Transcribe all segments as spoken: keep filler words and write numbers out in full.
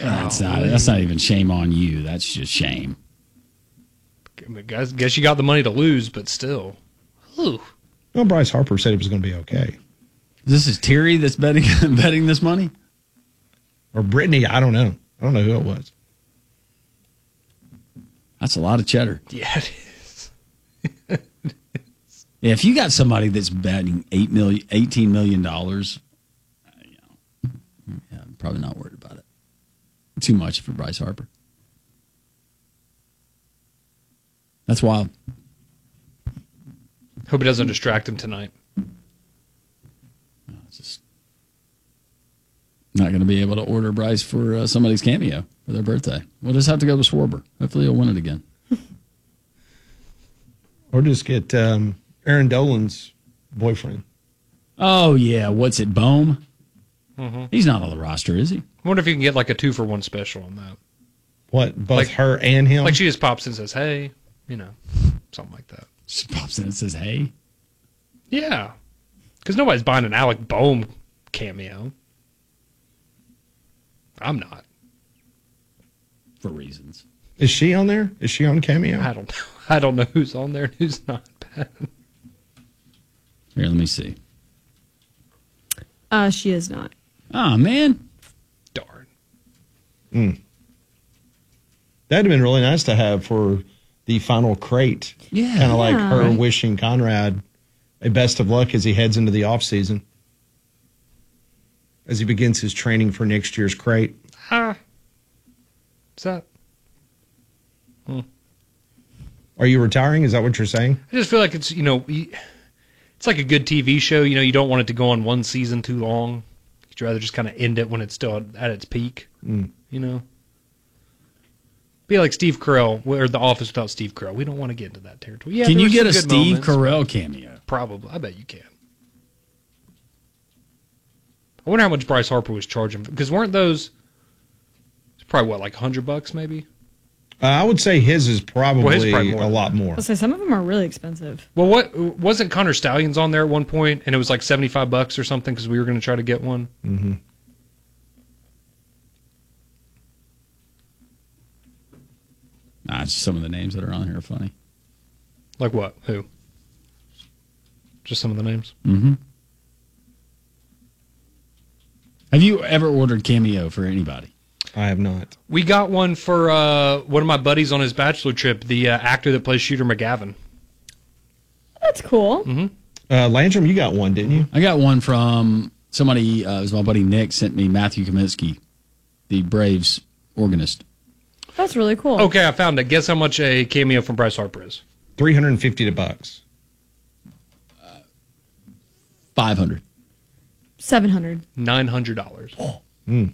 That's not. That's not even shame on you. That's just shame. I guess, guess you got the money to lose, but still. Ooh. Well, Bryce Harper said it was going to be okay. This is Terry that's betting betting this money? Or Brittany, I don't know. I don't know who it was. That's a lot of cheddar. Yeah, it is. Yeah, if you got somebody that's betting eight million, eighteen million dollars, you know, yeah, I'm probably not worried about it. Too much for Bryce Harper. That's wild. Hope it doesn't distract him tonight. It's just not going to be able to order Bryce for uh, somebody's cameo for their birthday. We'll just have to go with Schwarber. Hopefully he'll win it again. Or just get um, Aaron Dolan's boyfriend. Oh, yeah. What's it, Bohm? Mm-hmm. He's not on the roster, is he? I wonder if you can get like a two for one special on that. What, both like, her and him? Like she just pops in and says, hey, you know, something like that. She pops in and says, hey? Yeah. Because nobody's buying an Alec Bohm cameo. I'm not. For reasons. Is she on there? Is she on Cameo? I don't know. I don't know who's on there and who's not. Here, let me see. Uh, she is not. Oh, man. Darn. Mm. That'd have been really nice to have for the final crate. Yeah. Kind of like Yeah, her right. wishing Conrad a best of luck as he heads into the offseason. As he begins his training for next year's crate. Ah. What's that? Hmm. Are you retiring? Is that what you're saying? I just feel like it's, you know, it's like a good T V show. You know, you don't want it to go on one season too long. You'd rather just kind of end it when it's still at its peak. Mm. You know? Be like Steve Carell, or The Office without Steve Carell. We don't want to get into that territory. Yeah, Can there you were get a some good Steve moments. Carell cameo? Probably. I bet you can. I wonder how much Bryce Harper was charging. Because weren't those, it's probably what, like a hundred bucks maybe? Uh, I would say his is probably, Well, his is probably more a than lot more. I'll say some of them are really expensive. Well, what wasn't Connor Stallions on there at one point, and it was like seventy-five bucks or something because we were going to try to get one? Mm-hmm. Nah, it's just some of the names that are on here are funny. Like what? Who? Just some of the names? Mm-hmm. Have you ever ordered cameo for anybody? I have not. We got one for uh, one of my buddies on his bachelor trip, the uh, actor that plays Shooter McGavin. That's cool. Mm-hmm. Uh, Landrum, you got one, didn't you? I got one from somebody, uh, it was my buddy Nick, sent me Matthew Kaminsky, the Braves organist. That's really cool. Okay, I found it. Guess how much a cameo from Bryce Harper is? three hundred fifty bucks. five hundred. seven hundred. nine hundred dollars. Mm.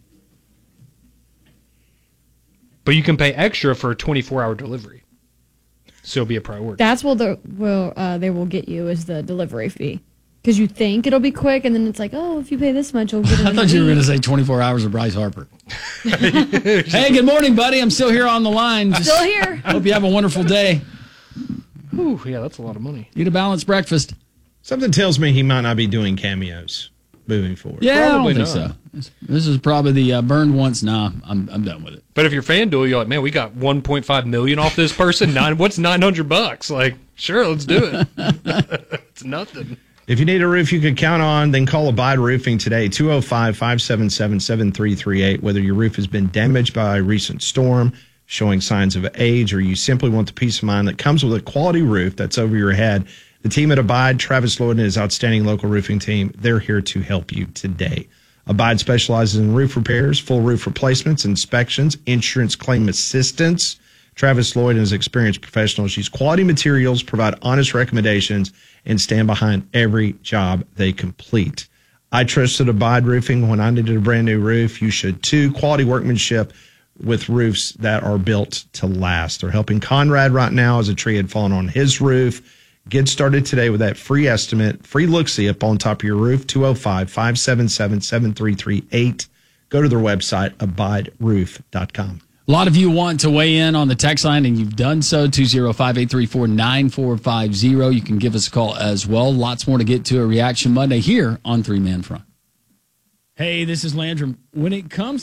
But you can pay extra for a twenty-four hour delivery. So it'll be a priority. That's what the will uh, they will get you is the delivery fee. Because you think it'll be quick, and then it's like, oh, if you pay this much, you'll get it. I thought you were going to say twenty-four hours of Bryce Harper. Hey, good morning, buddy. I'm still here on the line. Just Still here. hope you have a wonderful day. Ooh, yeah, that's a lot of money. Eat a balanced breakfast. Something tells me he might not be doing cameos moving forward. Yeah, Probably I don't think not. so. This, this is probably the uh, burned once. Nah, I'm I'm done with it. But if you're FanDuel, you're like, man, we got one point five million off this person. Nine, what's nine hundred bucks? Like, sure, let's do it. It's nothing. If you need a roof you can count on, then call Abide Roofing today, two oh five, five seven seven, seven three three eight. Whether your roof has been damaged by a recent storm, showing signs of age, or you simply want the peace of mind that comes with a quality roof that's over your head, the team at Abide, Travis Lloyd and his outstanding local roofing team, they're here to help you today. Abide specializes in roof repairs, full roof replacements, inspections, insurance claim assistance. Travis Lloyd and his experienced professionals use quality materials, provide honest recommendations, and stand behind every job they complete. I trusted Abide Roofing when I needed a brand new roof. You should too. Quality workmanship with roofs that are built to last. They're helping Conrad right now as a tree had fallen on his roof. Get started today with that free estimate, free look-see up on top of your roof, two oh five, five seven seven, seven three three eight. Go to their website, abide roof dot com. A lot of you want to weigh in on the text line, and you've done so, two oh five, eight three four, nine four five oh. You can give us a call as well. Lots more to get to a Reaction Monday here on Three Man Front. Hey, this is Landrum. When it comes